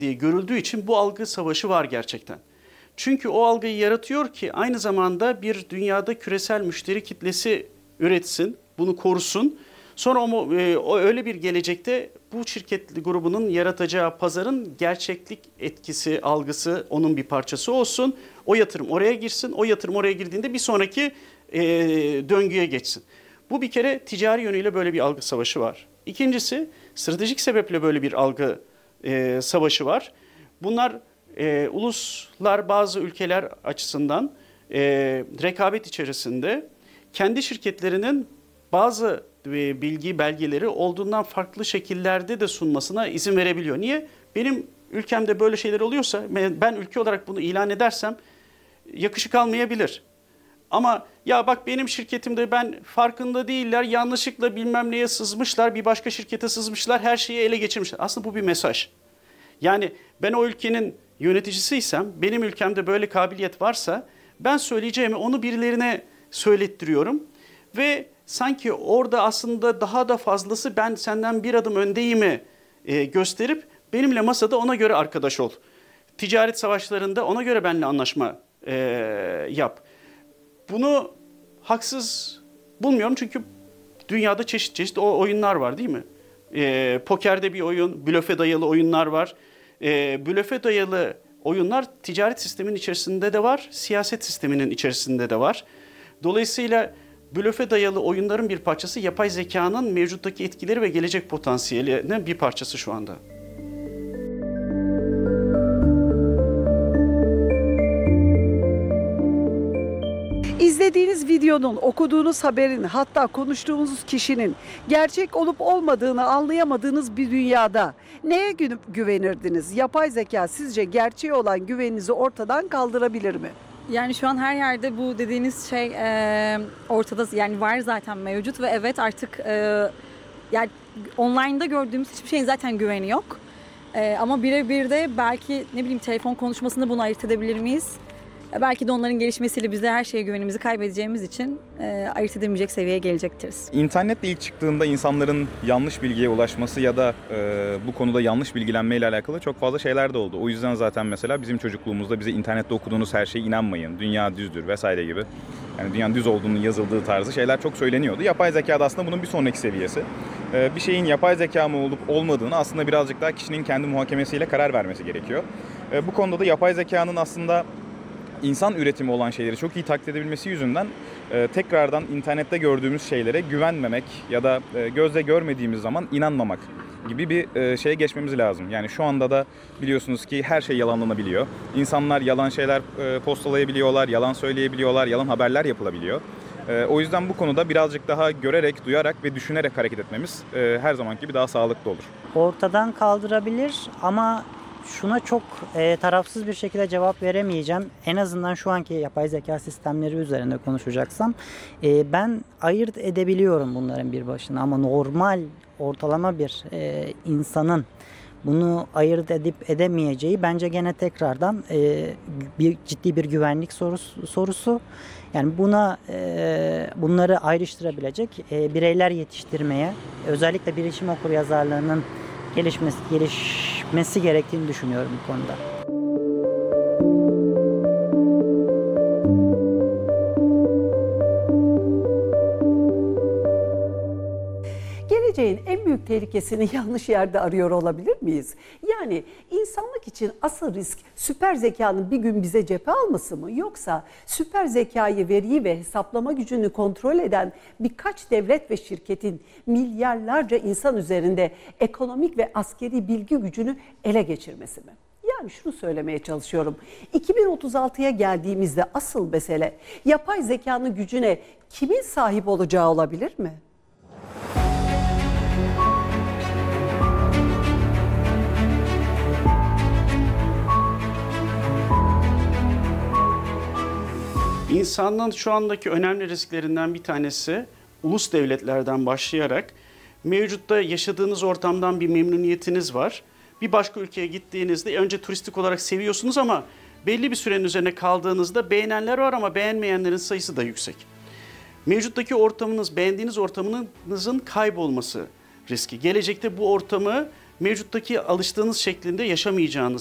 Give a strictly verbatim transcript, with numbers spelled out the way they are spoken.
diye görüldüğü için bu algı savaşı var gerçekten. Çünkü o algıyı yaratıyor ki aynı zamanda bir dünyada küresel müşteri kitlesi üretsin, bunu korusun. Sonra o, e, o öyle bir gelecekte bu şirket grubunun yaratacağı pazarın gerçeklik etkisi, algısı onun bir parçası olsun. O yatırım oraya girsin, o yatırım oraya girdiğinde bir sonraki e, döngüye geçsin. Bu bir kere ticari yönüyle böyle bir algı savaşı var. İkincisi stratejik sebeple böyle bir algı e, savaşı var. Bunlar e, uluslar bazı ülkeler açısından e, rekabet içerisinde kendi şirketlerinin bazı e, bilgi belgeleri olduğundan farklı şekillerde de sunmasına izin verebiliyor. Niye? Benim ülkemde böyle şeyler oluyorsa ben ülke olarak bunu ilan edersem yakışık almayabilir. Ama ya bak benim şirketimde ben farkında değiller, yanlışlıkla bilmem neye sızmışlar, bir başka şirkete sızmışlar, her şeyi ele geçirmişler. Aslında bu bir mesaj. Yani ben o ülkenin yöneticisiysem, benim ülkemde böyle kabiliyet varsa ben söyleyeceğimi onu birilerine söylettiriyorum. Ve sanki orada aslında daha da fazlası ben senden bir adım öndeyimi e, gösterip benimle masada ona göre arkadaş ol. Ticaret savaşlarında ona göre benimle anlaşma e, yap. Bunu haksız bulmuyorum çünkü dünyada çeşit çeşit o oyunlar var değil mi? E, pokerde bir oyun, blöfe dayalı oyunlar var. E, blöfe dayalı oyunlar ticaret sistemin içerisinde de var, siyaset sisteminin içerisinde de var. Dolayısıyla blöfe dayalı oyunların bir parçası yapay zekanın mevcuttaki etkileri ve gelecek potansiyelinin bir parçası şu anda. İzlediğiniz videonun, okuduğunuz haberin, hatta konuştuğunuz kişinin gerçek olup olmadığını anlayamadığınız bir dünyada neye gü- güvenirdiniz? Yapay zeka sizce gerçeğe olan güveninizi ortadan kaldırabilir mi? Yani şu an her yerde bu dediğiniz şey e, ortada, yani var zaten, mevcut ve evet artık e, yani online'da gördüğümüz hiçbir şeyin zaten güveni yok. E, ama birebir de belki ne bileyim telefon konuşmasında bunu ayırt edebilir miyiz? E, belki de onların gelişmesiyle biz de her şeye güvenimizi kaybedeceğimiz için e, ayırt edemeyecek seviyeye gelecektiriz. İnternetle ilk çıktığında insanların yanlış bilgiye ulaşması ya da e, bu konuda yanlış bilgilenmeyle alakalı çok fazla şeyler de oldu. O yüzden zaten mesela bizim çocukluğumuzda bize internette okuduğunuz her şeye inanmayın, dünya düzdür vesaire gibi. Yani dünyanın düz olduğunun yazıldığı tarzı şeyler çok söyleniyordu. Yapay zeka da aslında bunun bir sonraki seviyesi. E, bir şeyin yapay zeka mı olup olmadığını aslında birazcık daha kişinin kendi muhakemesiyle karar vermesi gerekiyor. E, bu konuda da yapay zekanın aslında İnsan üretimi olan şeyleri çok iyi taklit edebilmesi yüzünden e, tekrardan internette gördüğümüz şeylere güvenmemek ya da e, gözle görmediğimiz zaman inanmamak gibi bir e, şeye geçmemiz lazım. Yani şu anda da biliyorsunuz ki her şey yalanlanabiliyor. İnsanlar yalan şeyler e, postalayabiliyorlar, yalan söyleyebiliyorlar, yalan haberler yapılabiliyor. E, o yüzden bu konuda birazcık daha görerek, duyarak ve düşünerek hareket etmemiz e, her zamanki gibi daha sağlıklı olur. Ortadan kaldırabilir ama şuna çok e, tarafsız bir şekilde cevap veremeyeceğim. En azından şu anki yapay zeka sistemleri üzerinde konuşacaksam e, ben ayırt edebiliyorum bunların bir başına ama normal ortalama bir e, insanın bunu ayırt edip edemeyeceği bence gene tekrardan e, bir ciddi bir güvenlik sorusu. sorusu. Yani buna e, bunları ayrıştırabilecek e, bireyler yetiştirmeye, özellikle bilişim okuryazarlığının gelişmesi gelişmesi gerektiğini düşünüyorum bu konuda. Geleceğin en büyük tehlikesini yanlış yerde arıyor olabilir miyiz? Yani insanlık için asıl risk süper zekanın bir gün bize cephe alması mı? Yoksa süper zekayı, veriyi ve hesaplama gücünü kontrol eden birkaç devlet ve şirketin milyarlarca insan üzerinde ekonomik ve askeri bilgi gücünü ele geçirmesi mi? Yani şunu söylemeye çalışıyorum. iki bin otuz altıya geldiğimizde asıl mesele yapay zekanın gücüne kimin sahip olacağı olabilir mi? İnsanlığın şu andaki önemli risklerinden bir tanesi ulus devletlerden başlayarak mevcutta yaşadığınız ortamdan bir memnuniyetiniz var. Bir başka ülkeye gittiğinizde önce turistik olarak seviyorsunuz ama belli bir sürenin üzerine kaldığınızda beğenenler var ama beğenmeyenlerin sayısı da yüksek. Mevcuttaki ortamınız, beğendiğiniz ortamınızın kaybolması riski. Gelecekte bu ortamı mevcuttaki alıştığınız şeklinde yaşamayacağınız